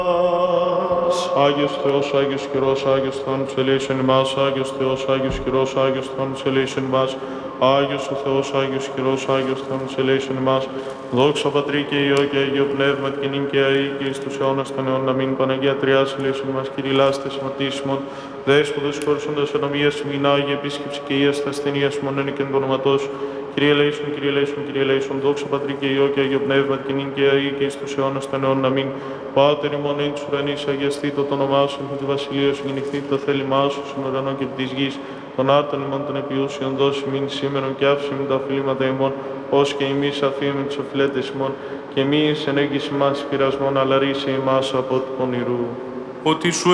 Άγιος Θεός, Άγιος Κυρός, Άγιος Θάνος, ελέησον ημάς. Άγιος Θεός, Άγιος Κυρός, Άγιος Θάνος, ελέησον ημάς. Άγιος ο Θεός, Άγιος Κυρός, Άγιος Θάνος, ελέησον ημάς. Δόξα Πατρί και Υιό και Αγίο Πνεύμα και νυν και αεί και εις τους αιώνας των αιώνων. Αμήν. Παναγία Τριάς, ελέησον ημάς. Κύριε λάστες ματήσιμον, δέσποτες χωρισόντας ανομίας ημίν, Άγιε επίσκεψη και ίας τα ασθενείας μονένει και εν το όνοματό σου. Κύριε ελέησον, Κύριε ελέησον, Κύριε ελέησον. Δόξα Πατρί και Υιό και Αγίο Πνεύμα και νυν και αεί και εις τους αιώνας των αιώνων. Αμήν. Πάτερ ημών εν τους ουρανείς, αγιαστήτω το όνομά σου, εν τη βασιλεία σου γεννηθείτε το θέλημά σου, στον ουρανό και της γης. Των άρτων ημών των επιούσιων δώσει μην σήμερον και άφησε μην τα οφειλήματα ημών, ως και εμείς αφήμεν τους οφειλέτες ημών, και εμείς εν έγκυση μας πειρασμών, αλλά ρίσε ημάς από του πονηρού. Ότι σου